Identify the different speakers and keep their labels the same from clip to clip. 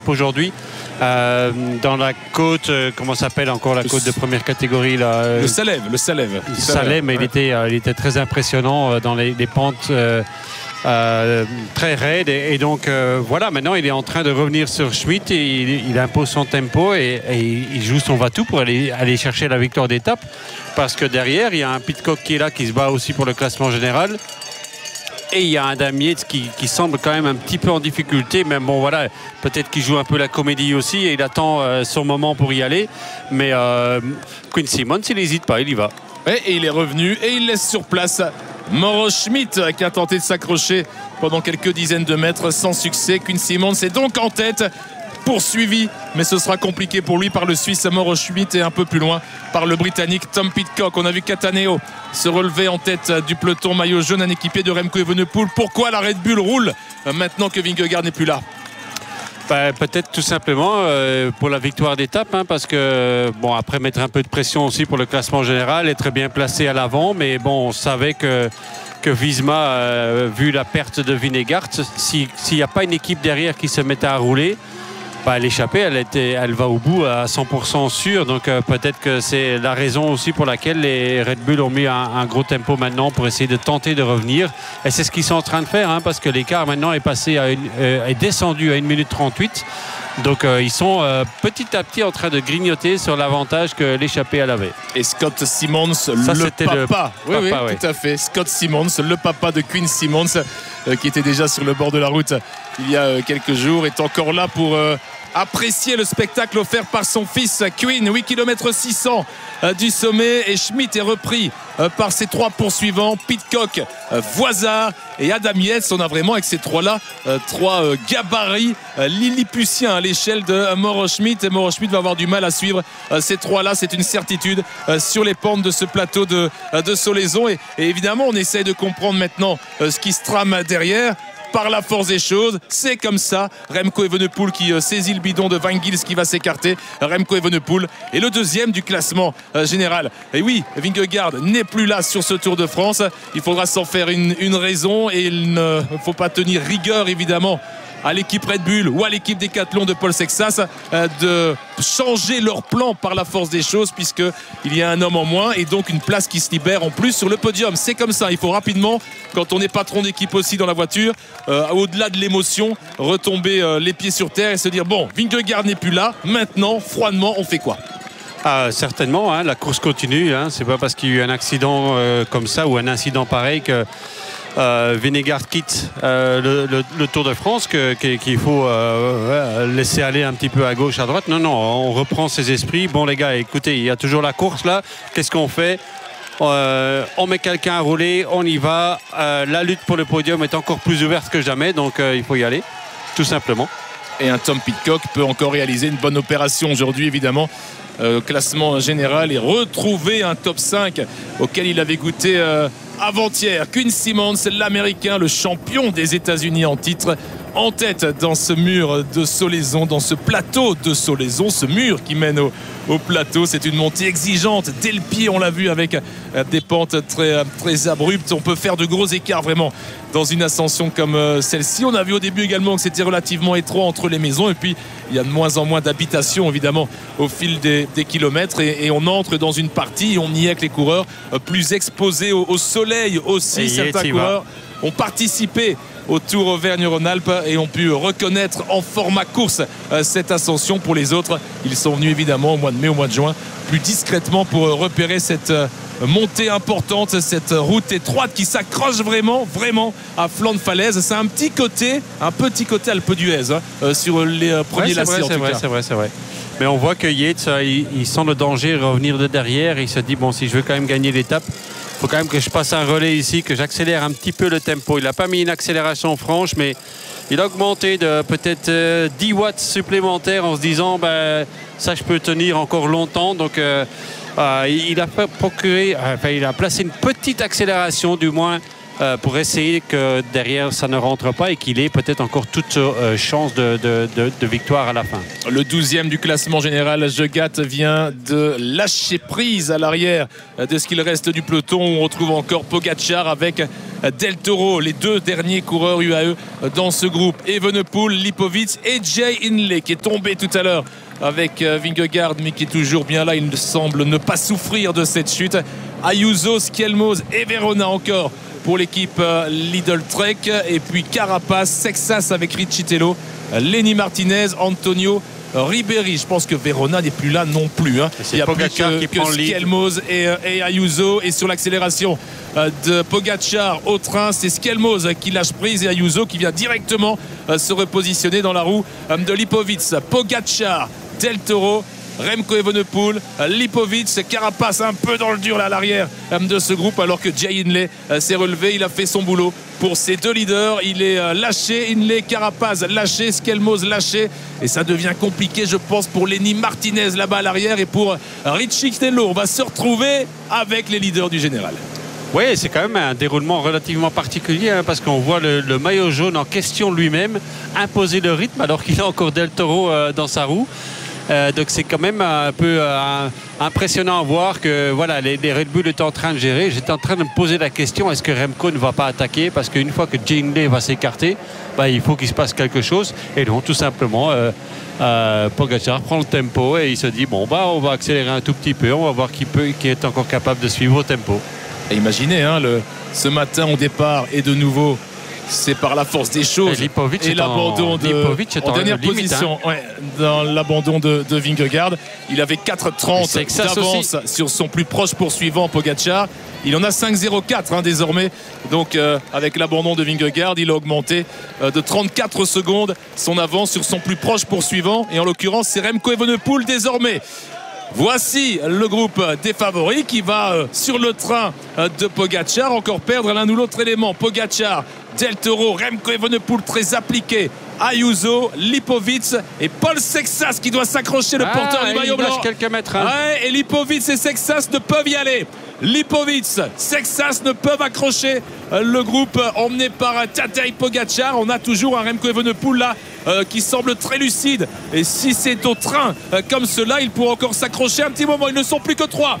Speaker 1: aujourd'hui dans la côte, comment s'appelle encore la côte de première catégorie là,
Speaker 2: le Salève.
Speaker 1: Mais ouais. il était très impressionnant dans les pentes très raides et donc voilà, maintenant il est en train de revenir sur Schmitt et il impose son tempo et il joue son va-tout pour aller chercher la victoire d'étape, parce que derrière il y a un Pidcock qui est là, qui se bat aussi pour le classement général. Et il y a un Damiet qui semble quand même un petit peu en difficulté. Mais bon, voilà, peut-être qu'il joue un peu la comédie aussi et il attend son moment pour y aller. Mais Quinn Simmons, il n'hésite pas, il y va.
Speaker 2: Et il est revenu et il laisse sur place Mauro Schmitt qui a tenté de s'accrocher pendant quelques dizaines de mètres sans succès. Quinn Simmons est donc en tête, poursuivi, mais ce sera compliqué pour lui par le Suisse Mauro Schmitt et un peu plus loin par le Britannique Tom Pidcock. On a vu Cattaneo se relever en tête du peloton maillot jaune, un équipier de Remco Evenepoel. Pourquoi la Red Bull roule maintenant que Vingegaard n'est plus là?
Speaker 1: Peut-être tout simplement pour la victoire d'étape, parce que bon, après mettre un peu de pression aussi pour le classement général, être bien placé à l'avant, mais bon, on savait que Visma, vu la perte de Vingegaard, s'il n'y a pas une équipe derrière qui se mettait à rouler, l'échappée, elle va au bout à 100% sûr. Donc peut-être que c'est la raison aussi pour laquelle les Red Bull ont mis un gros tempo maintenant pour essayer de tenter de revenir. Et c'est ce qu'ils sont en train de faire, parce que l'écart maintenant est descendu à 1 minute 38. Donc ils sont petit à petit en train de grignoter sur l'avantage que l'échappée elle avait.
Speaker 2: Et Scott Simmons, le papa. Oui, tout à fait. Scott Simmons, le papa de Quinn Simmons, qui était déjà sur le bord de la route il y a quelques jours, est encore là pour apprécier le spectacle offert par son fils Quinn. 8 km 600 du sommet, et Schmitt est repris par ses trois poursuivants, Pidcock, Voisard et Adam Yates. On a vraiment avec ces trois-là trois gabarits lilliputiens à l'échelle de Mauro Schmitt, et Mauro Schmitt va avoir du mal à suivre ces trois-là, c'est une certitude, sur les pentes de ce plateau de Solaizon. Et évidemment on essaye de comprendre maintenant ce qui se trame derrière. Par la force des choses, c'est comme ça. Remco Evenepoel qui saisit le bidon de Van Gils qui va s'écarter. Remco Evenepoel est le deuxième du classement général. Et oui, Vingegaard n'est plus là sur ce Tour de France. Il faudra s'en faire une raison, et il ne faut pas tenir rigueur évidemment à l'équipe Red Bull ou à l'équipe Decathlon de Paul Sexas de changer leur plan par la force des choses, puisqu'il y a un homme en moins et donc une place qui se libère en plus sur le podium. C'est comme ça, il faut rapidement, quand on est patron d'équipe aussi dans la voiture, au-delà de l'émotion, retomber les pieds sur terre et se dire bon, Vingegaard n'est plus là, maintenant froidement on fait quoi?
Speaker 1: Certainement, la course continue, c'est pas parce qu'il y a eu un accident comme ça ou un incident pareil que Vingegaard quitte le Tour de France qu'il faut laisser aller un petit peu à gauche, à droite. Non, on reprend ses esprits. Bon les gars, écoutez, il y a toujours la course là, qu'est-ce qu'on fait? On met quelqu'un à rouler, on y va. La lutte pour le podium est encore plus ouverte que jamais, donc il faut y aller, tout simplement.
Speaker 2: Et un Tom Pidcock peut encore réaliser une bonne opération aujourd'hui, évidemment, classement général, et retrouver un top 5 auquel il avait goûté avant-hier. Quinn Simmons, l'Américain, le champion des États-Unis en titre, en tête dans ce mur de Solaizon, dans ce plateau de Solaizon, ce mur qui mène au plateau. C'est une montée exigeante dès le pied, on l'a vu, avec des pentes très, très abruptes. On peut faire de gros écarts vraiment dans une ascension comme celle-ci. On a vu au début également que c'était relativement étroit entre les maisons, et puis il y a de moins en moins d'habitations évidemment au fil des kilomètres, et on entre dans une partie, on y est avec les coureurs plus exposés au soleil aussi. Certains coureurs ont participé au Tour Auvergne-Rhône-Alpes et ont pu reconnaître en format course cette ascension. Pour les autres, ils sont venus évidemment au mois de mai, au mois de juin, plus discrètement pour repérer cette montée importante, cette route étroite qui s'accroche vraiment à flanc de falaise. C'est un petit côté Alpe d'Huez sur les premiers lacets.
Speaker 1: C'est vrai. Mais on voit que Yates, il sent le danger revenir de derrière. Il se dit bon, si je veux quand même gagner l'étape, il faut quand même que je passe un relais ici, que j'accélère un petit peu le tempo. Il n'a pas mis une accélération franche, mais il a augmenté de peut-être 10 watts supplémentaires en se disant ça je peux tenir encore longtemps. Donc il a placé une petite accélération du moins pour essayer que derrière ça ne rentre pas et qu'il ait peut-être encore toute chance de victoire à la fin.
Speaker 2: Le 12e du classement général, Jegat, vient de lâcher prise à l'arrière de ce qu'il reste du peloton. On retrouve encore Pogacar avec Del Toro, les deux derniers coureurs UAE dans ce groupe. Evenepoel, Lipovic et Jay Hindley qui est tombé tout à l'heure avec Vingegaard, mais qui est toujours bien là. Il semble ne pas souffrir de cette chute. Ayuso, Skelmos et Verona encore pour l'équipe Lidl Trek. Et puis Carapaz, Sexas avec Riccitello, Lenny Martinez, Antonio Ribéry. Je pense que Verona n'est plus là non plus. Il n'y a plus que Skelmos et Ayuso. Et sur l'accélération de Pogacar au train, c'est Skelmos qui lâche prise et Ayuso qui vient directement se repositionner dans la roue de Lipovic. Pogacar, Del Toro, Remco Evenepoel, Lipovic, Carapaz un peu dans le dur là à l'arrière de ce groupe, alors que Jay Hindley s'est relevé. Il a fait son boulot pour ces deux leaders. Il est lâché, Hindley, Carapaz lâché, Skelmos lâché, et ça devient compliqué je pense pour Lenny Martinez là-bas à l'arrière et pour Riccitello. On va se retrouver avec les leaders du général.
Speaker 1: Oui, c'est quand même un déroulement relativement particulier parce qu'on voit le maillot jaune en question lui-même imposer le rythme alors qu'il a encore Del Toro dans sa roue. Donc c'est quand même un peu impressionnant à voir que voilà, les Red Bull étaient en train de gérer. J'étais en train de me poser la question, est-ce que Remco ne va pas attaquer? Parce qu'une fois que Jay Hindley va s'écarter, il faut qu'il se passe quelque chose. Et donc tout simplement Pogacar prend le tempo et il se dit bon on va accélérer un tout petit peu, on va voir qui est encore capable de suivre au tempo. Et
Speaker 2: imaginez ce matin au départ et de nouveau c'est par la force des choses et l'abandon en dernière position dans l'abandon de Vingegaard. Il avait 4,30 d'avance sur son plus proche poursuivant Pogacar. Il en a 5,04 désormais. Donc avec l'abandon de Vingegaard, il a augmenté de 34 secondes son avance sur son plus proche poursuivant, et en l'occurrence c'est Remco Evenepoel désormais. Voici le groupe des favoris qui va sur le train de Pogacar, encore perdre l'un ou l'autre élément. Pogacar, Del Toro, Remco Evenepoel très appliqué, Ayuso, Lipovic et Paul Sexas qui doit s'accrocher, le porteur du maillot blanc.
Speaker 1: Quelques mètres.
Speaker 2: Et Lipovic et Sexas ne peuvent y aller. Lipovic, Sexas ne peuvent accrocher le groupe emmené par Tadej Pogacar. On a toujours un Remco Evenepoel là qui semble très lucide, et si c'est au train comme cela, il pourra encore s'accrocher un petit moment. Ils ne sont plus que 3.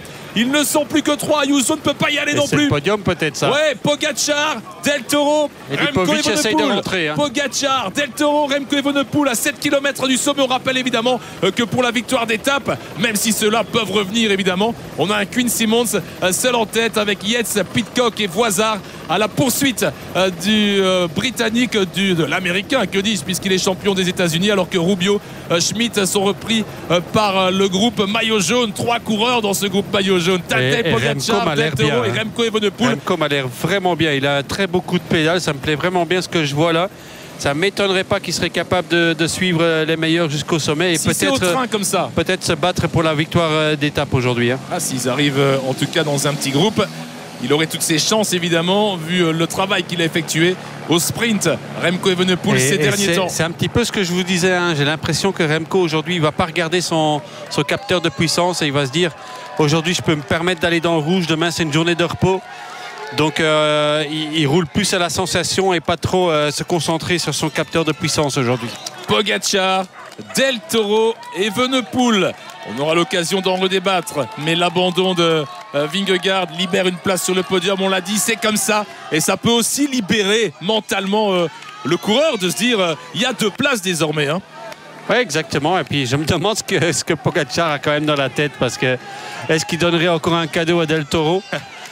Speaker 2: Ayuso ne peut pas y aller non plus.
Speaker 1: C'est le podium peut-être ça.
Speaker 2: Ouais, Pogacar, Del Toro, Remco Evenepoel. Pogacar, Del Toro, Remco Evenepoel à 7 km du sommet. On rappelle évidemment que pour la victoire d'étape, même si ceux-là peuvent revenir évidemment, on a un Quinn Simmons seul en tête avec Yates, Pidcock et Voisard à la poursuite du Britannique, de l'Américain, que dis-je, puisqu'il est champion des États-Unis, alors que Rubio, Schmidt sont repris par le groupe maillot jaune. 3 coureurs dans ce groupe maillot jaune. Tadej Pogacar, Del Toro et Remco Evenepoel.
Speaker 1: Remco m'a l'air vraiment bien. Il a très beaucoup de pédales. Ça me plaît vraiment bien ce que je vois là. Ça ne m'étonnerait pas qu'il serait capable de suivre les meilleurs jusqu'au sommet et
Speaker 2: si peut-être au train comme ça,
Speaker 1: peut-être se battre pour la victoire d'étape aujourd'hui.
Speaker 2: S'ils arrivent en tout cas dans un petit groupe, il aurait toutes ses chances évidemment, vu le travail qu'il a effectué au sprint, Remco Evenepoel, ces derniers temps.
Speaker 1: C'est un petit peu ce que je vous disais, j'ai l'impression que Remco aujourd'hui il va pas regarder son capteur de puissance et il va se dire aujourd'hui je peux me permettre d'aller dans le rouge, demain c'est une journée de repos. Donc il roule plus à la sensation et pas trop se concentrer sur son capteur de puissance aujourd'hui.
Speaker 2: Pogacar, Del Toro, Evenepoel. On aura l'occasion d'en redébattre, mais l'abandon de Vingegaard libère une place sur le podium, on l'a dit, c'est comme ça, et ça peut aussi libérer mentalement le coureur de se dire il y a 2 places désormais.
Speaker 1: Oui, exactement. Et puis je me demande ce que Pogacar a quand même dans la tête, parce que est-ce qu'il donnerait encore un cadeau à Del Toro?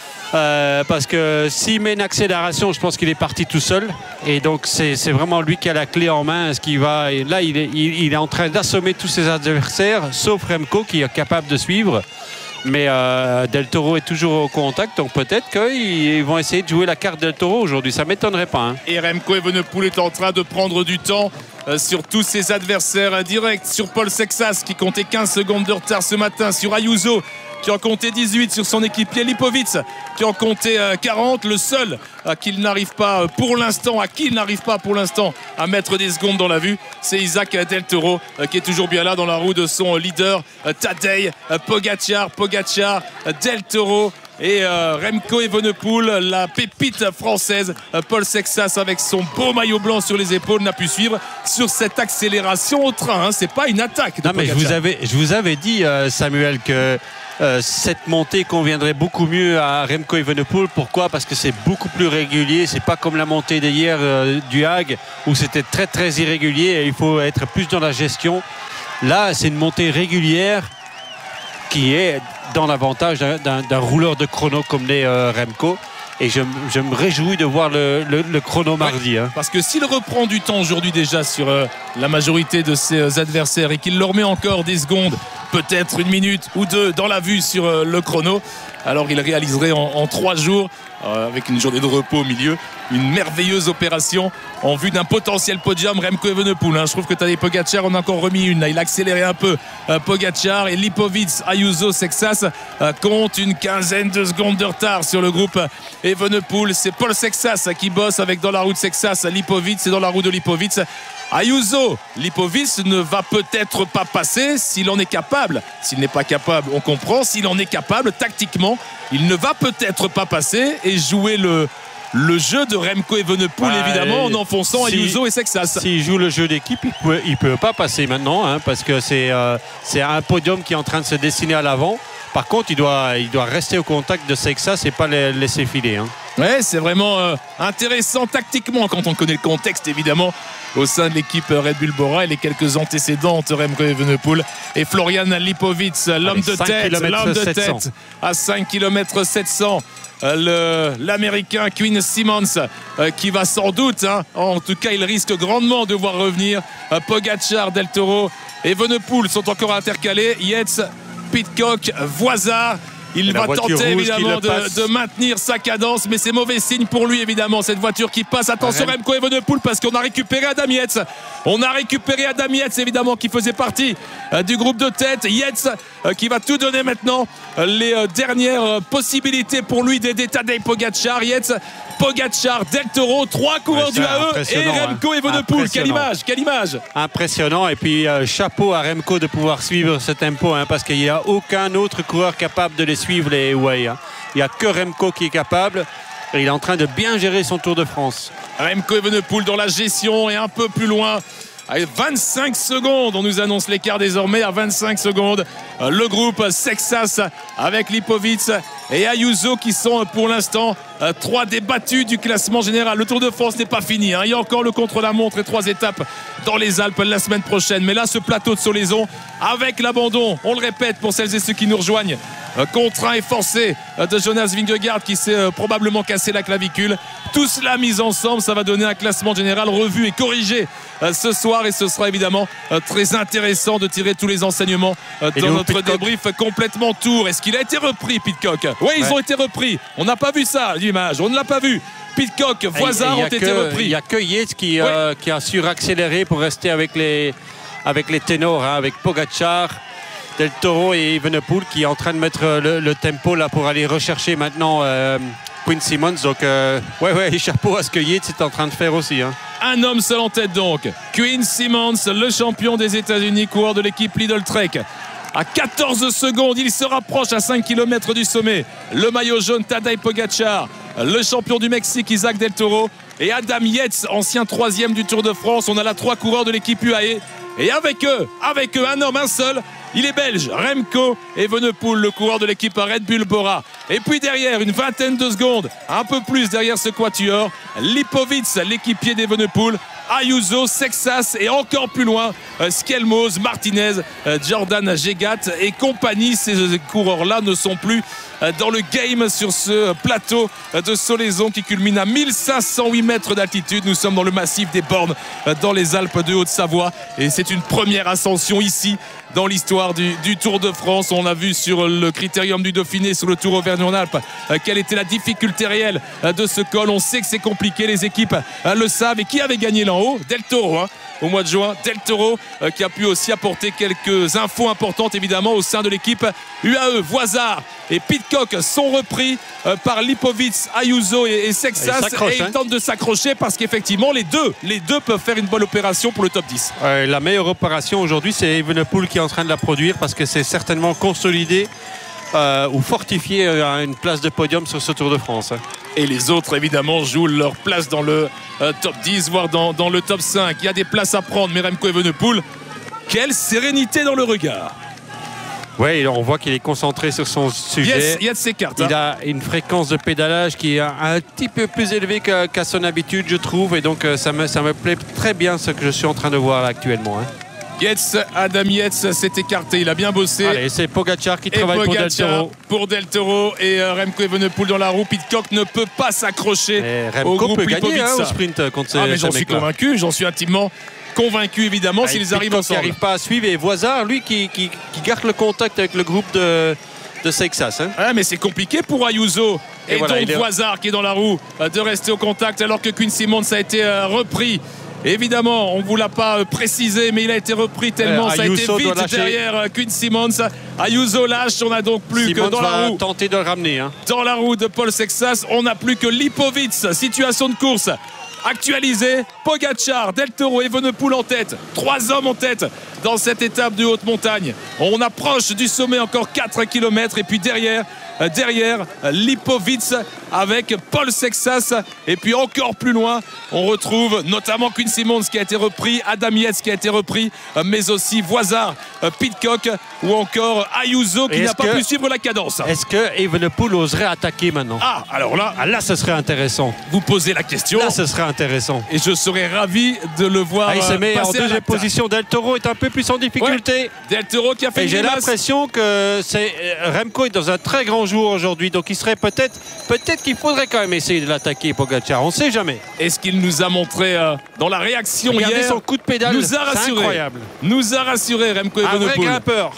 Speaker 1: Parce que s'il met une accélération, je pense qu'il est parti tout seul, et donc c'est vraiment lui qui a la clé en main. Est-ce qu'il va, et là il est en train d'assommer tous ses adversaires sauf Remco qui est capable de suivre, mais Del Toro est toujours au contact, donc peut-être qu'ils vont essayer de jouer la carte Del Toro aujourd'hui, ça m'étonnerait pas.
Speaker 2: Et Remco Evenepoel est en train de prendre du temps sur tous ses adversaires directs, sur Paul Sexas qui comptait 15 secondes de retard ce matin, sur Ayuso qui en comptait 18, sur son équipier Lipovic qui en comptait 40. Le seul à qui il n'arrive pas pour l'instant à mettre des secondes dans la vue, c'est Isaac Del Toro qui est toujours bien là dans la roue de son leader Tadej Pogacar. Del Toro, et Remco Evenepoel, la pépite française. Paul Sexas avec son beau maillot blanc sur les épaules n'a pu suivre sur cette accélération au train, hein. C'est pas une attaque.
Speaker 1: Non, mais je vous avais dit, Samuel, que cette montée conviendrait beaucoup mieux à Remco Evenepoel. Pourquoi ? Parce que c'est beaucoup plus régulier. C'est pas comme la montée d'hier du Hague où c'était très très irrégulier et il faut être plus dans la gestion. Là, c'est une montée régulière qui est dans l'avantage d'un rouleur de chrono comme l'est Remco. Et je me réjouis de voir le chrono mardi. Hein.
Speaker 2: Parce que s'il reprend du temps aujourd'hui déjà sur la majorité de ses adversaires et qu'il leur met encore des secondes, peut-être 1 minute ou 2 dans la vue sur le chrono, alors il réaliserait en 3 jours, avec une journée de repos au milieu, une merveilleuse opération en vue d'un potentiel podium. Remco Evenepoel, hein. Je trouve que Tadej Pogačar en a encore remis une. Là, il a accéléré un peu Pogačar, et Lipovic, Ayuso, Sexas comptent une quinzaine de secondes de retard sur le groupe Evenepoel. C'est Paul Sexas qui bosse avec dans la roue de Sexas. Lipovic, c'est dans la roue de Lipovic. Ayuso, Lipovic ne va peut-être pas passer s'il en est capable. S'il n'est pas capable, on comprend. S'il en est capable, tactiquement, il ne va peut-être pas passer et jouer le jeu de Remco Evenepoel, évidemment, en enfonçant Ayuso et Sexas.
Speaker 1: S'il joue le jeu d'équipe, il peut pas passer maintenant, hein, parce que c'est un podium qui est en train de se dessiner à l'avant. Par contre, il doit rester au contact de Sexas et pas les laisser filer. Hein.
Speaker 2: Ouais, c'est vraiment intéressant tactiquement quand on connaît le contexte, évidemment, au sein de l'équipe Red Bull Bora et les quelques antécédents entre Remco Evenepoel et Florian Lipovic, l'homme de tête à 5 km 700. L'américain Quinn Simmons qui va sans doute, hein, en tout cas il risque grandement de voir revenir Pogačar, Del Toro et Evenepoel sont encore intercalés. Yates, Pidcock, Voisard. Il va tenter évidemment de maintenir sa cadence, mais c'est mauvais signe pour lui évidemment, cette voiture qui passe. Attention Remco Evenepoel, parce qu'on a récupéré Adam Yates. On a récupéré Adam Yates évidemment, qui faisait partie du groupe de tête. Yates qui va tout donner maintenant. Les dernières possibilités pour lui d'aider Tadej Pogačar. Yates, Pogačar, Del Toro, 3 coureurs du AE et Remco Evenepoel. Quelle image.
Speaker 1: Impressionnant. Et puis chapeau à Remco de pouvoir suivre ce tempo, hein, parce qu'il n'y a aucun autre coureur capable de les suivre, les Way. Hein. Il n'y a que Remco qui est capable. Et il est en train de bien gérer son Tour de France.
Speaker 2: Remco Evenepoel dans la gestion et un peu plus loin. À 25 secondes, on nous annonce l'écart désormais à 25 secondes. Le groupe Sexas avec Lipovic et Ayuso qui sont pour l'instant 3 débattus du classement général. Le Tour de France n'est pas fini, hein. Il y a encore le contre-la-montre et 3 étapes dans les Alpes la semaine prochaine. Mais là, ce plateau de Solaison avec l'abandon, on le répète pour celles et ceux qui nous rejoignent, contraint et forcé de Jonas Vingegaard qui s'est probablement cassé la clavicule. Tout cela mis ensemble, ça va donner un classement général revu et corrigé ce soir, et ce sera évidemment très intéressant de tirer tous les enseignements dans notre débrief complètement Tour. Est-ce qu'il a été repris, Pidcock ? Oui, ils ont été repris. On n'a pas vu ça, l'image, on ne l'a pas vu. Pidcock, Voisard ont été repris.
Speaker 1: Il n'y a que Yates qui a suraccéléré pour rester avec les ténors, hein, avec Pogačar, Del Toro et Evenepoel qui est en train de mettre le tempo là pour aller rechercher maintenant Quinn Simmons. Donc chapeau à ce que Yates est en train de faire aussi. Hein.
Speaker 2: Un homme seul en tête donc. Quinn Simmons, le champion des États-Unis, coureur de l'équipe Lidl Trek. À 14 secondes, il se rapproche à 5 km du sommet. Le maillot jaune Tadej Pogačar, le champion du Mexique Isaac Del Toro et Adam Yates, ancien 3e du Tour de France. On a là 3 coureurs de l'équipe UAE. Et avec eux, un homme, un seul, il est belge, Remco Evenepoel, le coureur de l'équipe Red Bull Bora. Et puis derrière, une vingtaine de secondes, un peu plus derrière ce quatuor, Lipovic, l'équipier d'Evenepoel, Ayuso, Sexas et encore plus loin Skelmos, Martinez, Jordan Gegat et compagnie. Ces coureurs-là ne sont plus dans le game sur ce plateau de Solaison qui culmine à 1508 mètres d'altitude. Nous sommes dans le massif des Bornes dans les Alpes de Haute-Savoie et c'est une première ascension ici dans l'histoire du Tour de France. On a vu sur le Critérium du Dauphiné, sur le Tour Auvergne-Rhône-Alpes, quelle était la difficulté réelle de ce col. On sait que c'est compliqué, les équipes le savent. Et qui avait gagné là en haut ? Del Toro, hein, au mois de juin. Del Toro qui a pu aussi apporter quelques infos importantes évidemment au sein de l'équipe UAE. Voisard et Pidcock sont repris par Lipovic, Ayuso et Sexas et ils tentent de s'accrocher parce qu'effectivement les deux peuvent faire une bonne opération pour le top 10.
Speaker 1: La meilleure opération aujourd'hui, c'est Evenepoel qui est en train de la produire parce que c'est certainement consolidé ou fortifier une place de podium sur ce Tour de France.
Speaker 2: Et les autres, évidemment, jouent leur place dans le top 10, voire dans le top 5. Il y a des places à prendre, mais Remco Evenepoel, quelle sérénité dans le regard.
Speaker 1: Oui, on voit qu'il est concentré sur son sujet.
Speaker 2: Il y a de ses cartes.
Speaker 1: Il a une fréquence de pédalage qui est un petit peu plus élevée qu'à son habitude, je trouve. Et donc, ça me plaît très bien ce que je suis en train de voir là, actuellement.
Speaker 2: Adam Yates s'est écarté, il a bien bossé.
Speaker 1: Allez, c'est Pogacar qui travaille
Speaker 2: pour Del Toro. Et Remco Evenepoel dans la roue. Pidcock ne peut pas s'accrocher au groupe
Speaker 1: peut gagner
Speaker 2: Lipovic.
Speaker 1: Au sprint contre ces
Speaker 2: mais j'en suis convaincu, j'en suis intimement convaincu, évidemment, s'ils arrivent ensemble.
Speaker 1: Qui n'arrive pas à suivre, et Voisard, lui, qui garde le contact avec le groupe de Seixas.
Speaker 2: Mais c'est compliqué pour Ayuso et voilà, donc Voisard qui est dans la roue de rester au contact, alors que Quinn Simmons a été repris. Évidemment, on ne vous l'a pas précisé, mais il a été repris tellement ça a été vite derrière Quinn Simmons. Ayuso lâche, on n'a donc plus
Speaker 1: Simmons
Speaker 2: que dans la roue.
Speaker 1: Tenter de le ramener.
Speaker 2: Dans la roue de Paul Seixas, on n'a plus que Lipovic. Situation de course actualisée. Pogacar, Del Toro, Evenepoel en tête. 3 hommes en tête dans cette étape de haute montagne. On approche du sommet, encore 4 km. Et puis derrière Lipovic avec Paul Seixas. Et puis encore plus loin, on retrouve notamment Quinn Simmons qui a été repris, Adam Yates qui a été repris, mais aussi Voisard, Pidcock ou encore Ayuso qui n'a pas pu suivre la cadence.
Speaker 1: Est-ce que Evenepoel oserait attaquer maintenant?
Speaker 2: Alors là,
Speaker 1: ce serait intéressant.
Speaker 2: Vous posez la question.
Speaker 1: Là, ce serait intéressant.
Speaker 2: Et je serais ravi de le voir.
Speaker 1: Il se met en deuxième position. Del Toro est un peu plus en difficulté.
Speaker 2: Ouais. Del Toro qui a fait.
Speaker 1: Et j'ai l'impression que Remco est dans un très grand jour aujourd'hui. Donc il serait peut-être qu'il faudrait quand même essayer de l'attaquer, Pogacar. On ne sait jamais.
Speaker 2: Et ce qu'il nous a montré dans la réaction
Speaker 1: hier, son coup de pédale,
Speaker 2: nous a rassuré.
Speaker 1: Incroyable.
Speaker 2: Nous a rassuré Remco Evenepoel.
Speaker 1: Un vrai grimpeur.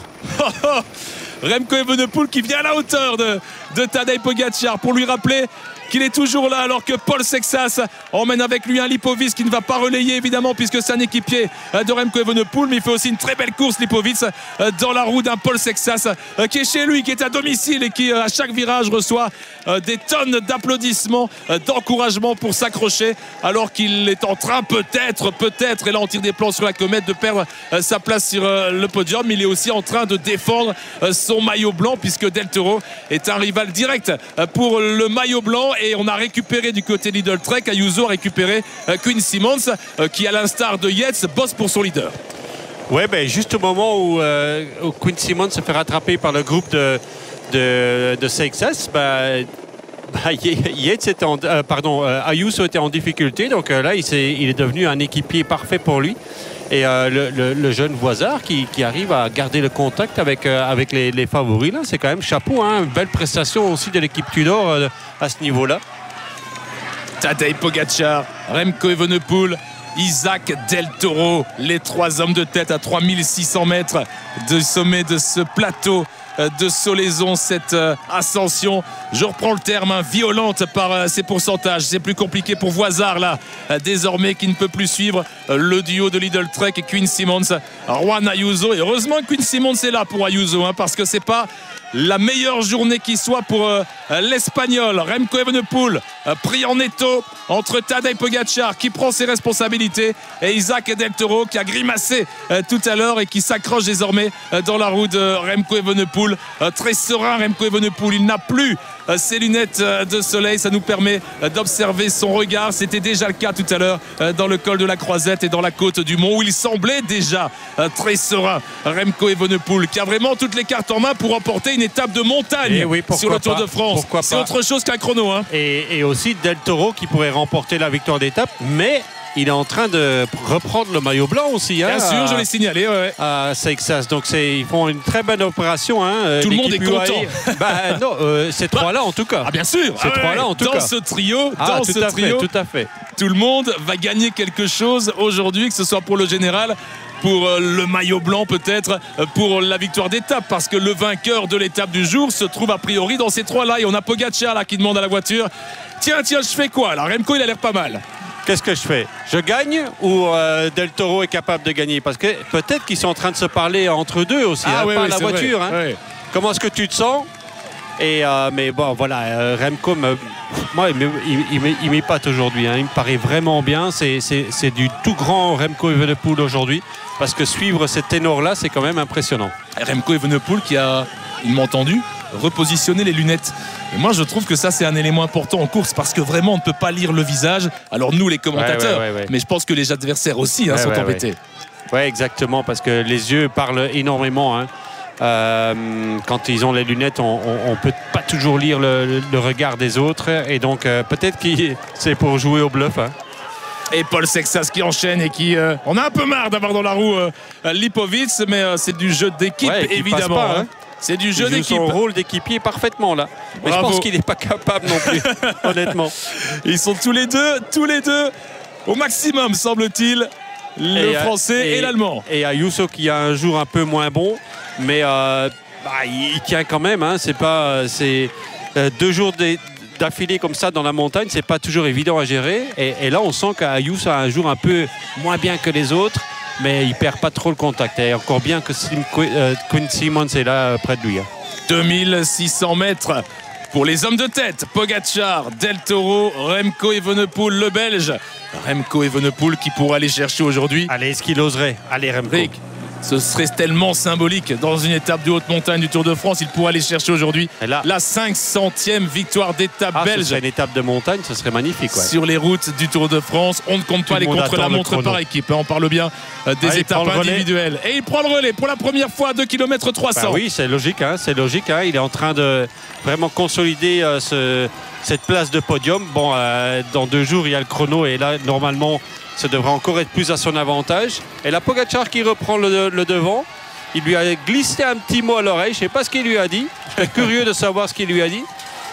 Speaker 2: Remco Evenepoel qui vient à la hauteur de Tadej Pogacar pour lui rappeler qu'il est toujours là, alors que Paul Seixas emmène avec lui un Lipovic qui ne va pas relayer évidemment puisque c'est un équipier de Remco Evenepoel, mais il fait aussi une très belle course Lipovic dans la roue d'un Paul Seixas qui est chez lui, qui est à domicile et qui à chaque virage reçoit des tonnes d'applaudissements, d'encouragement pour s'accrocher, alors qu'il est en train peut-être, et là on tire des plans sur la comète, de perdre sa place sur le podium. Il est aussi en train de défendre son maillot blanc puisque Del Toro est un rival direct pour le maillot blanc. Et on a récupéré du côté Lidl Trek, Ayuso a récupéré Quinn Simmons qui, à l'instar de Yates, bosse pour son leader.
Speaker 1: Oui, juste au moment où Quinn Simmons se fait rattraper par le groupe de Seixas, Ayuso était en difficulté. Donc là, il est devenu un équipier parfait pour lui. Et le jeune Voisard qui arrive à garder le contact avec les favoris, là, c'est quand même chapeau. Une belle prestation aussi de l'équipe Tudor à ce niveau-là.
Speaker 2: Tadej Pogacar, Remco Evenepoel, Isaac Del Toro, les 3 hommes de tête à 3600 mètres de sommet de ce plateau de Solaison, cette ascension, je reprends le terme, violente par ses pourcentages. C'est plus compliqué pour Voisard là, désormais, qui ne peut plus suivre le duo de Lidl Trek et Quinn Simmons, Juan Ayuso. Et heureusement que Quinn Simmons est là pour Ayuso, parce que c'est pas la meilleure journée qui soit pour l'Espagnol. Remco Evenepoel pris en étau entre Tadej Pogacar qui prend ses responsabilités et Isaac Del Toro qui a grimacé tout à l'heure et qui s'accroche désormais dans la roue de Remco Evenepoel. Très serein Remco Evenepoel, il n'a plus ses lunettes de soleil, ça nous permet d'observer son regard. C'était déjà le cas tout à l'heure dans le col de la Croisette et dans la côte du Mont, où il semblait déjà très serein. Remco Evenepoel qui a vraiment toutes les cartes en main pour remporter une étape de montagne sur le Tour de France. C'est autre chose qu'un chrono.
Speaker 1: Et aussi Del Toro qui pourrait remporter la victoire d'étape, mais il est en train de reprendre le maillot blanc aussi.
Speaker 2: Bien sûr, je l'ai signalé.
Speaker 1: À Seixas. Donc ils font une très bonne opération.
Speaker 2: Tout le monde est content.
Speaker 1: Non, ces trois-là en tout cas.
Speaker 2: Bien sûr.
Speaker 1: Ces trois-là en tout cas.
Speaker 2: Dans ce trio,
Speaker 1: tout à fait.
Speaker 2: Tout le monde va gagner quelque chose aujourd'hui, que ce soit pour le général, pour le maillot blanc peut-être, pour la victoire d'étape, parce que le vainqueur de l'étape du jour se trouve a priori dans ces trois-là. Et on a Pogacar là qui demande à la voiture, tiens, je fais quoi là? Remco, il a l'air pas mal.
Speaker 1: Qu'est-ce que je fais? Je gagne ou Del Toro est capable de gagner? Parce que peut-être qu'ils sont en train de se parler entre deux aussi, pas la voiture. Comment est-ce que tu te sens? Mais bon, voilà, Remco, moi, il m'épate aujourd'hui. Il me paraît vraiment bien. C'est du tout grand Remco Evenepoel aujourd'hui. Parce que suivre ce ténor-là, c'est quand même impressionnant.
Speaker 2: Remco Evenepoel qui a, il m'a entendu, repositionner les lunettes. Et moi je trouve que ça c'est un élément important en course parce que vraiment on ne peut pas lire le visage. Alors nous les commentateurs, mais je pense que les adversaires aussi sont embêtés.
Speaker 1: Ouais, exactement, parce que les yeux parlent énormément. Hein. Quand ils ont les lunettes, on peut pas toujours lire le regard des autres. Et donc, peut-être que c'est pour jouer au bluff. Hein.
Speaker 2: Et Paul Sexas qui enchaîne et qui... on a un peu marre d'avoir dans la roue Lipovic, mais c'est du jeu d'équipe, évidemment. Pas, hein. C'est du jeu d'équipe.
Speaker 1: Il joue son rôle d'équipier parfrement, là. Mais je pense qu'il n'est pas capable non plus, honnêtement.
Speaker 2: Ils sont tous les deux au maximum, semble-t-il. Le français et l'allemand.
Speaker 1: Et Ayuso qui a un jour un peu moins bon, mais il tient quand même. Hein. C'est pas, 2 jours d'affilée comme ça dans la montagne, c'est pas toujours évident à gérer. Et là, on sent qu'Ayuso a un jour un peu moins bien que les autres, mais il perd pas trop le contact. Et encore bien que Quinn Simmons est là près de lui. Hein.
Speaker 2: 2600 mètres. Pour les hommes de tête, Pogačar, Del Toro, Remco Evenepoel, le Belge. Remco Evenepoel qui pourra aller chercher aujourd'hui.
Speaker 1: Allez, est-ce qu'il oserait? Allez, Remco.
Speaker 2: Rick, ce serait tellement symbolique dans une étape de haute montagne du Tour de France. Il pourra aller chercher aujourd'hui la 500e victoire d'étape belge.
Speaker 1: Ce serait une étape de montagne, ce serait magnifique. Ouais.
Speaker 2: Sur les routes du Tour de France, on ne compte pas les contre-la-montre par équipe. On parle bien des étapes individuelles. Et il prend le relais pour la première fois à 2 km 300.
Speaker 1: Oui, c'est logique. Hein, c'est logique. Hein. Il est en train de vraiment consolider cette place de podium. Bon, dans 2 jours, il y a le chrono. Et là, normalement, ça devrait encore être plus à son avantage. Et la Pogačar qui reprend le devant. Il lui a glissé un petit mot à l'oreille. Je ne sais pas ce qu'il lui a dit. Je suis curieux de savoir ce qu'il lui a dit.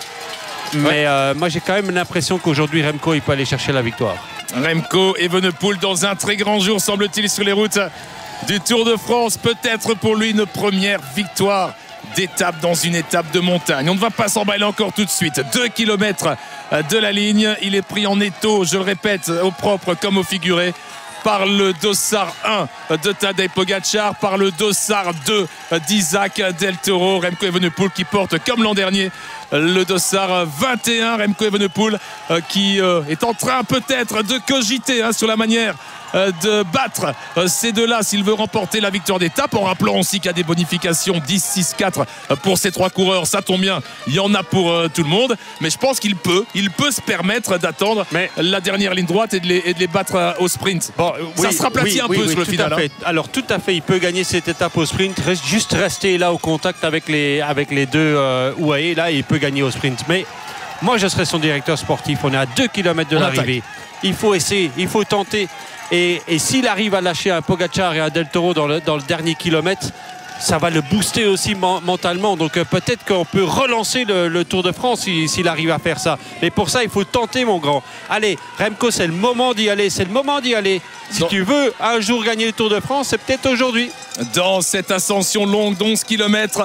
Speaker 1: Mais moi, j'ai quand même l'impression qu'aujourd'hui, Remco, il peut aller chercher la victoire.
Speaker 2: Remco Evenepoel dans un très grand jour, semble-t-il, sur les routes du Tour de France. Peut-être pour lui une première victoire d'étape dans une étape de montagne. On ne va pas s'emballer encore tout de suite. 2 km de la ligne. Il est pris en étau, je le répète, au propre comme au figuré, par le dossard 1 de Tadej Pogačar, par le dossard 2 d'Isaac Del Toro. Remco Evenepoel qui porte, comme l'an dernier, le dossard 21. Remco Evenepoel qui est en train peut-être de cogiter sur la manière de battre ces deux-là s'il veut remporter la victoire d'étape, en rappelant aussi qu'il y a des bonifications 10, 6, 4 pour ces 3 coureurs. Ça tombe bien, il y en a pour tout le monde, mais je pense qu'il peut se permettre d'attendre la dernière ligne droite et de les battre au sprint. Bon, ça se raplatit un peu sur le final.
Speaker 1: Alors tout à fait, il peut gagner cette étape au sprint, juste rester là au contact avec les deux UAE, là il peut gagner au sprint. Mais moi je serais son directeur sportif, on est à 2 km de l'arrivée. Il faut essayer, il faut tenter. Et s'il arrive à lâcher un Pogačar et un Del Toro dans le dernier kilomètre, ça va le booster aussi mentalement. Donc peut-être qu'on peut relancer le Tour de France s'il arrive à faire ça. Mais pour ça, il faut tenter, mon grand. Allez, Remco, c'est le moment d'y aller. C'est le moment d'y aller. Si tu veux un jour gagner le Tour de France, c'est peut-être aujourd'hui.
Speaker 2: Dans cette ascension longue d'11 km,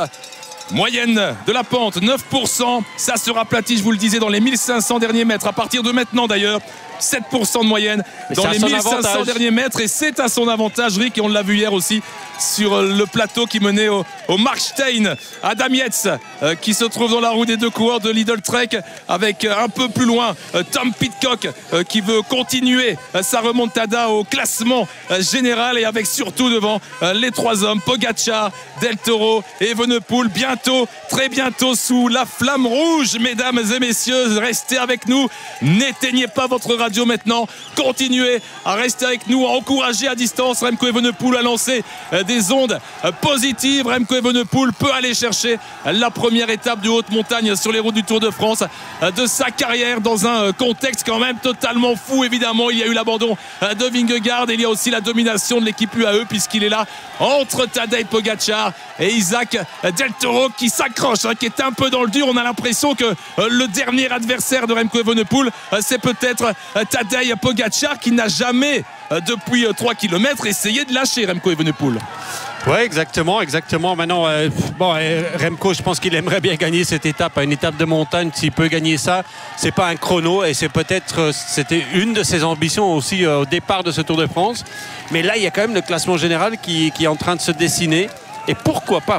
Speaker 2: moyenne de la pente, 9%. Ça se raplatit, je vous le disais, dans les 1500 derniers mètres. À partir de maintenant, d'ailleurs, 7% de moyenne dans les 1500 derniers mètres. Et c'est à son avantage, Rick. Et on l'a vu hier aussi sur le plateau qui menait au Markstein. Adam Yates qui se trouve dans la roue des 2 coureurs de Lidl Trek, avec un peu plus loin Tom Pidcock qui veut continuer sa remontada au classement général, et avec surtout devant les 3 hommes, Pogačar, Del Toro et Evenepoel, bientôt, très bientôt, sous la flamme rouge. Mesdames et messieurs, restez avec nous, n'éteignez pas votre radio maintenant, continuez à rester avec nous, à encourager à distance. Remco Evenepoel a lancé des ondes positives. Remco Evenepoel peut aller chercher la première étape de haute montagne sur les routes du Tour de France de sa carrière, dans un contexte quand même totalement fou. Évidemment, il y a eu l'abandon de Vingegaard, et il y a aussi la domination de l'équipe UAE, puisqu'il est là entre Tadej Pogačar et Isaac Del Toro qui s'accroche, qui est un peu dans le dur. On a l'impression que le dernier adversaire de Remco Evenepoel, c'est peut-être Tadej Pogačar, qui n'a jamais depuis 3 km essayé de lâcher Remco Evenepoel.
Speaker 1: Oui, exactement. Maintenant, Remco, je pense qu'il aimerait bien gagner cette étape, une étape de montagne. S'il peut gagner ça, c'est pas un chrono, et c'était une de ses ambitions aussi au départ de ce Tour de France. Mais là, il y a quand même le classement général qui est en train de se dessiner. Et pourquoi pas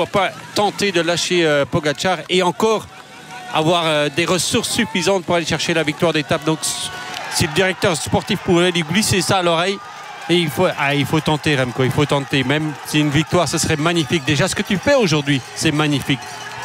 Speaker 1: tenter de lâcher Pogačar et encore avoir des ressources suffisantes pour aller chercher la victoire d'étape. Donc, si le directeur sportif pouvait lui glisser ça à l'oreille, et il faut tenter, Remco, il faut tenter. Même si une victoire, ce serait magnifique. Déjà, ce que tu fais aujourd'hui, c'est magnifique.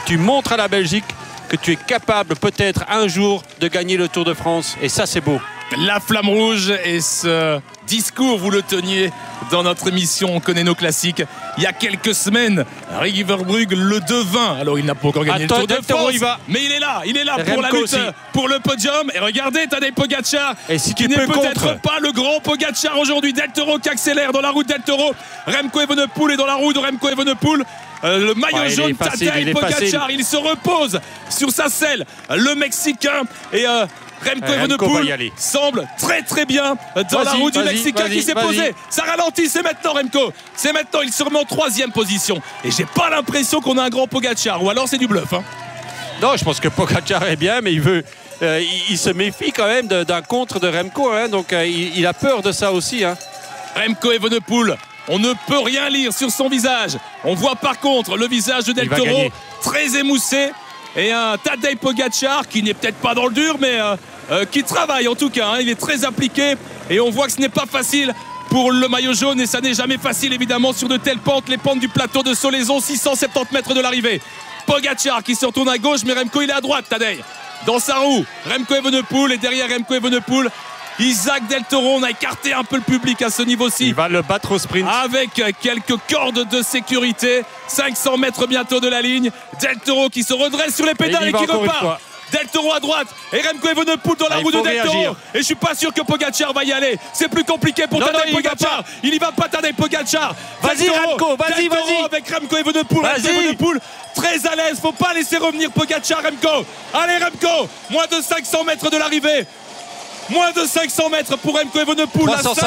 Speaker 1: tu montres à la Belgique que tu es capable peut-être un jour de gagner le Tour de France. Et ça, c'est beau.
Speaker 2: La flamme rouge et ce discours, vous le teniez dans notre émission On connaît nos classiques. Il y a quelques semaines, Ricky Verbrugge le devint. Alors il n'a pas encore gagné le Tour de France, mais il est là pour la lutte aussi, pour le podium. Et regardez Tadej Pogacar, qui n'est peut-être pas le grand Pogacar aujourd'hui. Del Toro qui accélère dans la roue de Del Toro. Remco Evenepoel est dans la roue de Remco Evenepoel. Le maillot jaune Tadej Pogacar, il se repose sur sa selle, le Mexicain, et Remco Evenepoel semble très très bien dans la roue du Mexicain qui s'est posé. Ça ralentit, c'est maintenant Remco. C'est maintenant, il se remet en 3e position. Et j'ai pas l'impression qu'on a un grand Pogacar, ou alors c'est du bluff.
Speaker 1: Non, je pense que Pogacar est bien, mais il se méfie quand même d'un contre de Remco. Donc il a peur de ça aussi.
Speaker 2: Remco Evenepoel, on ne peut rien lire sur son visage. On voit par contre le visage de Del Toro très émoussé. Et un Tadej Pogacar qui n'est peut-être pas dans le dur, mais qui travaille en tout cas. Il est très appliqué et on voit que ce n'est pas facile pour le maillot jaune. Et ça n'est jamais facile évidemment sur de telles pentes. Les pentes du plateau de Solaison, 670 mètres de l'arrivée. Pogacar qui se retourne à gauche, mais Remco il est à droite. Tadej dans sa roue. Remco Evenepoel, et derrière Remco Evenepoel, Isaac Del Toro. On a écarté un peu le public à ce niveau-ci.
Speaker 1: Il va le battre au sprint.
Speaker 2: Avec quelques cordes de sécurité. 500 mètres bientôt de la ligne. Del Toro qui se redresse sur les pédales et qui repart. Del Toro à droite et Remco Evenepoel dans la roue de Del Toro. Et je suis pas sûr que Pogacar va y aller. C'est plus compliqué pour Tadej Pogacar. Il y va pas, Tadej Pogacar.
Speaker 1: Vas-y Remco, vas-y.
Speaker 2: Avec Remco Evenepoel. Evenepoel très à l'aise. Faut pas laisser revenir Pogacar. Remco. Allez Remco. Moins de 500 mètres de l'arrivée. Moins de 500 mètres pour Remco Evenepoel.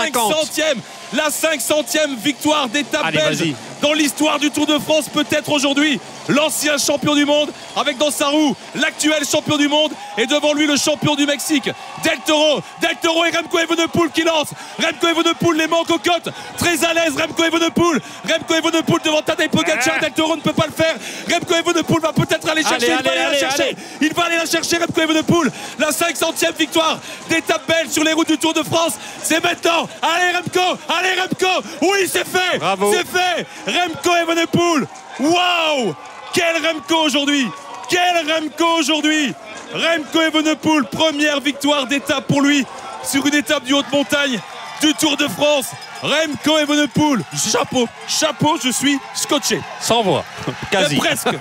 Speaker 2: La 500e victoire d'étape belge dans l'histoire du Tour de France, peut-être aujourd'hui. L'ancien champion du monde avec dans sa roue l'actuel champion du monde et devant lui le champion du Mexique, Del Toro et Remco Evenepoel qui lance. Remco Evenepoel les manque aux côtes, très à l'aise Remco Evenepoel devant Tadej Pogacar. Del Toro ne peut pas le faire. Remco Evenepoel va peut-être aller chercher. Il va aller la chercher Remco Evenepoel. La 500e victoire d'étape belge sur les routes du Tour de France, c'est maintenant. Allez Remco, oui c'est fait. Bravo. C'est fait. Remco Evenepoel, waouh, quel Remco aujourd'hui. Remco Evenepoel, première victoire d'étape pour lui sur une étape du haute montagne du Tour de France. Remco Evenepoel, chapeau, je suis scotché.
Speaker 1: Sans voix, quasi.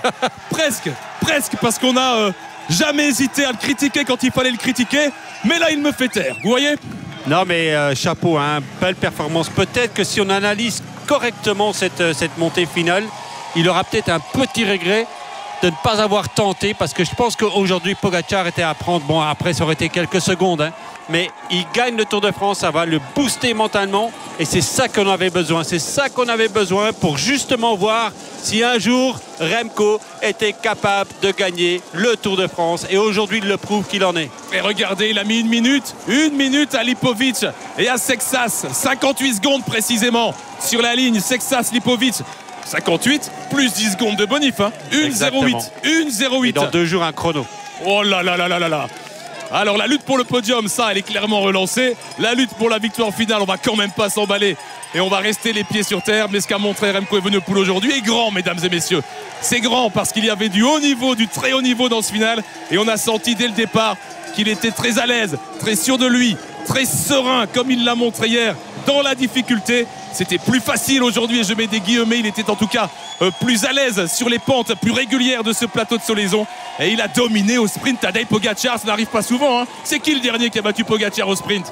Speaker 2: Presque, parce qu'on n'a jamais hésité à le critiquer quand il fallait le critiquer, mais là il me fait taire, vous voyez.
Speaker 1: Non mais chapeau, belle performance. Peut-être que si on analyse correctement cette montée finale, il aura peut-être un petit regret de ne pas avoir tenté, parce que je pense qu'aujourd'hui Pogacar était à prendre. Bon, après ça aurait été quelques secondes, mais il gagne le Tour de France, ça va le booster mentalement, et c'est ça qu'on avait besoin. Pour justement voir si un jour Remco était capable de gagner le Tour de France, et aujourd'hui il le prouve qu'il en est.
Speaker 2: Et regardez, il a mis une minute à Lipovic et à Sexas, 58 secondes précisément sur la ligne. Sexas Lipovic 58 plus 10 secondes de bonif, 1,08.
Speaker 1: Et dans 2 jours un chrono.
Speaker 2: Oh là là. Alors la lutte pour le podium, ça elle est clairement relancée. La lutte pour la victoire finale, on va quand même pas s'emballer et on va rester les pieds sur terre. Mais ce qu'a montré Remco Evenepoel aujourd'hui est grand, mesdames et messieurs. C'est grand parce qu'il y avait du haut niveau, du très haut niveau dans ce final, et on a senti dès le départ qu'il était très à l'aise, très sûr de lui, très serein comme il l'a montré hier dans la difficulté. C'était plus facile aujourd'hui, et je mets des guillemets, il était en tout cas plus à l'aise sur les pentes plus régulières de ce plateau de Solaison, et il a dominé au sprint. Tadej Pogacar, ça n'arrive pas souvent, C'est qui le dernier qui a battu Pogacar au sprint?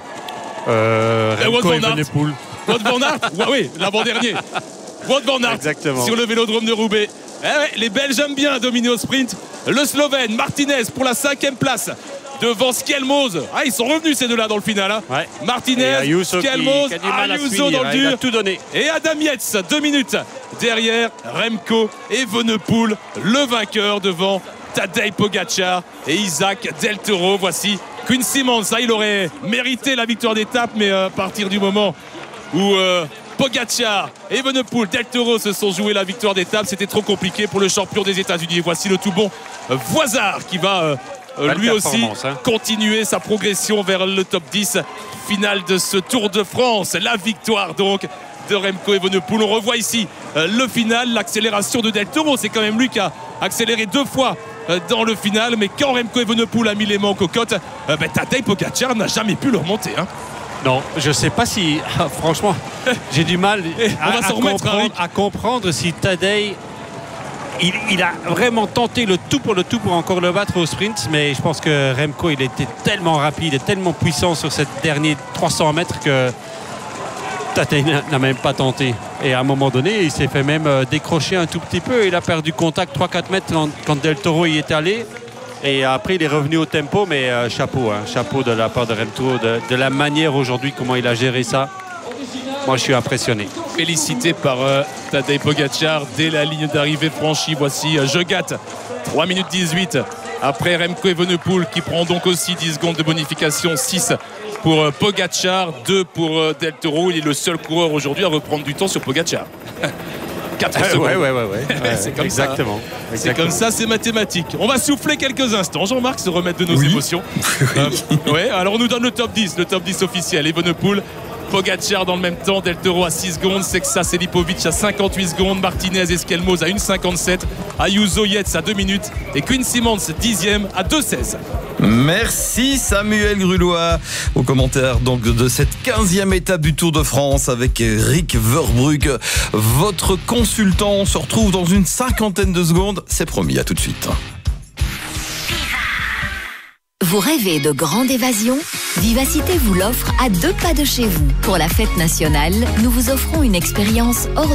Speaker 1: Remco Evenepoel.
Speaker 2: Wout van Aert. Oui, l'avant-dernier. Wout van Aert.
Speaker 1: Exactement.
Speaker 2: Sur le vélodrome de Roubaix. Les Belges aiment bien dominer au sprint. Le Slovène Martinez pour la 5e place devant Skelmos. Ils sont revenus ces deux-là dans le final. Martinez, Skelmos, Ayuso dans le dur.
Speaker 1: Tout donné.
Speaker 2: Et Adam Yates, 2 minutes derrière Remco Evenepoel, le vainqueur devant Tadej Pogacar et Isaac Del Toro. Voici Quinn Simmons. Il aurait mérité la victoire d'étape, mais à partir du moment où Pogacar, Evenepoel, Del Toro se sont joués la victoire d'étape, c'était trop compliqué pour le champion des États-Unis. Et voici le tout bon Voisard qui va lui aussi continuer sa progression vers le top 10 finale de ce Tour de France. La victoire donc de Remco Evenepoel. On revoit ici le final, l'accélération de Del Toro. C'est quand même lui qui a accéléré 2 fois dans le final, mais quand Remco Evenepoel a mis les mains aux cocottes, Tadej Pogačar n'a jamais pu le remonter.
Speaker 1: Non, je ne sais pas si, franchement, j'ai du mal à comprendre si Tadej, il a vraiment tenté le tout pour encore le battre au sprint, mais je pense que Remco, il était tellement rapide et tellement puissant sur cette dernière 300 mètres que Tadej n'a même pas tenté. Et à un moment donné, il s'est fait même décrocher un tout petit peu. Il a perdu contact 3-4 mètres quand Del Toro y est allé. Et après, il est revenu au tempo, mais chapeau de la part de Remco, de la manière aujourd'hui, comment il a géré ça. Moi, je suis impressionné.
Speaker 2: Félicité par Tadej Pogačar dès la ligne d'arrivée franchie. Voici Jegat, 3 minutes 18 après Remco Evenepoel qui prend donc aussi 10 secondes de bonification, 6 pour Pogačar, 2 pour Del Toro. Il est le seul coureur aujourd'hui à reprendre du temps sur Pogačar. 4 secondes.
Speaker 1: Ouais. C'est comme
Speaker 2: exactement. Ça. C'est comme ça, c'est mathématique. On va souffler quelques instants. Jean-Marc se remettre de nos émotions. Alors on nous donne le top 10 officiel. Evenepoel, Pogačar dans le même temps, Del Toro à 6 secondes, Sexa Selipovic à 58 secondes, Martinez Esquelmoz à 1,57, Ayuso Yates à 2 minutes et Quinn Simmons 10e à 2,16.
Speaker 3: Merci Samuel Grulois au commentaire donc de cette 15e étape du Tour de France avec Rick Verbrugge, votre consultant. On se retrouve dans une 50aine de secondes, c'est promis, à tout de suite.
Speaker 4: Vous rêvez de grande évasion ? Vivacité vous l'offre à 2 pas de chez vous. Pour la fête nationale, nous vous offrons une expérience hors